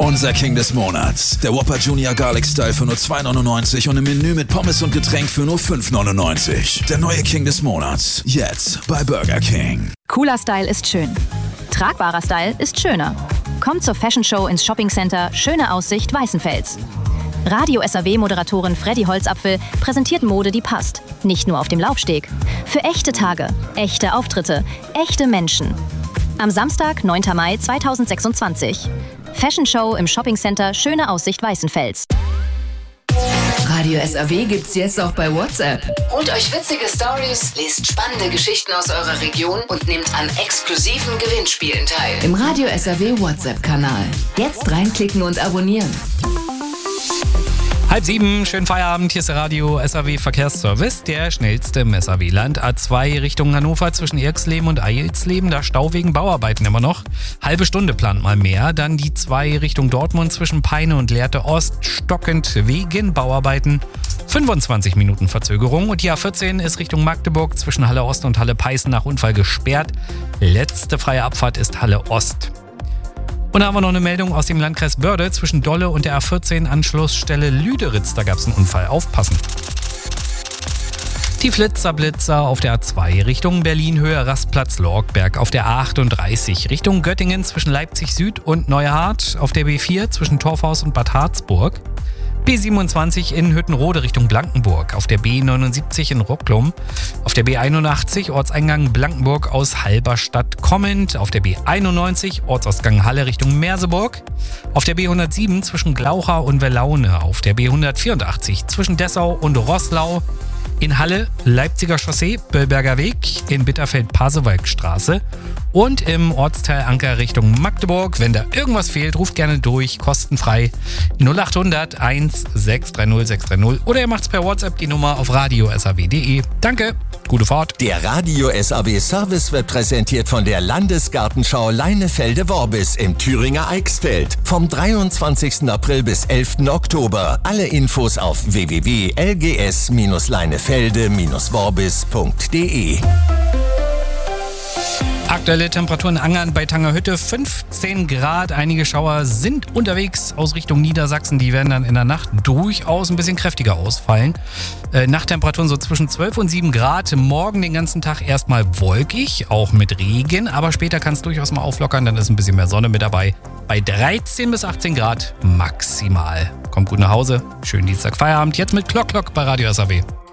Unser King des Monats. Der Whopper Junior Garlic Style für nur 2,99 und im Menü mit Pommes und Getränk für nur 5,99. Der neue King des Monats. Jetzt bei Burger King. Cooler Style ist schön. Tragbarer Style ist schöner. Kommt zur Fashion Show ins Shoppingcenter Schöne Aussicht Weißenfels. Radio SAW-Moderatorin Freddy Holzapfel präsentiert Mode, die passt. Nicht nur auf dem Laufsteg. Für echte Tage, echte Auftritte, echte Menschen. Am Samstag, 9. Mai 2026. Fashion Show im Shoppingcenter Schöne Aussicht Weißenfels. Radio SAW gibt's jetzt auch bei WhatsApp. Holt euch witzige Stories, lest spannende Geschichten aus eurer Region und nehmt an exklusiven Gewinnspielen teil. Im Radio SAW WhatsApp-Kanal. Jetzt reinklicken und abonnieren. 6:30, schönen Feierabend, hier ist der Radio SAW Verkehrsservice, der schnellste im SAW-Land. A2 Richtung Hannover zwischen Irxleben und Eilsleben, da Stau wegen Bauarbeiten immer noch. Halbe Stunde plant mal mehr. Dann die 2 Richtung Dortmund zwischen Peine und Lehrte Ost, stockend wegen Bauarbeiten. 25 Minuten Verzögerung. Und die A14 ist Richtung Magdeburg zwischen Halle Ost und Halle Peißen nach Unfall gesperrt. Letzte freie Abfahrt ist Halle Ost. Und da haben wir noch eine Meldung aus dem Landkreis Börde zwischen Dolle und der A14 Anschlussstelle Lüderitz. Da gab es einen Unfall. Aufpassen. Die Flitzer auf der A2 Richtung Berlin-Höhe Rastplatz Lorgberg. Auf der A38 Richtung Göttingen zwischen Leipzig Süd und Neuhardt. Auf der B4 zwischen Torfhaus und Bad Harzburg. B27 in Hüttenrode Richtung Blankenburg, auf der B79 in Rocklum, auf der B81 Ortseingang Blankenburg aus Halberstadt kommend, auf der B91 Ortsausgang Halle Richtung Merseburg, auf der B107 zwischen Glaucha und Wellaune, auf der B184 zwischen Dessau und Roßlau, in Halle Leipziger Chaussee, Böllberger Weg, in Bitterfeld Pasewalkstraße und im Ortsteil Anker Richtung Magdeburg. Wenn da irgendwas fehlt, ruft gerne durch, kostenfrei 0800 1630 630 oder ihr macht's per WhatsApp die Nummer auf radiosaw.de. Danke, gute Fahrt. Der Radio SAW Service wird präsentiert von der Landesgartenschau Leinefelde-Worbis im Thüringer Eichsfeld. Vom 23. April bis 11. Oktober. Alle Infos auf www.lgsmeinefelde-worbis.de. Aktuelle Temperaturen in Angern bei Tangerhütte 15 Grad. Einige Schauer sind unterwegs aus Richtung Niedersachsen. Die werden dann in der Nacht durchaus ein bisschen kräftiger ausfallen. Nachttemperaturen so zwischen 12 und 7 Grad. Morgen den ganzen Tag erstmal wolkig, auch mit Regen. Aber später kann es durchaus mal auflockern. Dann ist ein bisschen mehr Sonne mit dabei. Bei 13 bis 18 Grad maximal. Kommt gut nach Hause. Schönen Dienstag Feierabend. Jetzt mit Klock bei Radio SAW.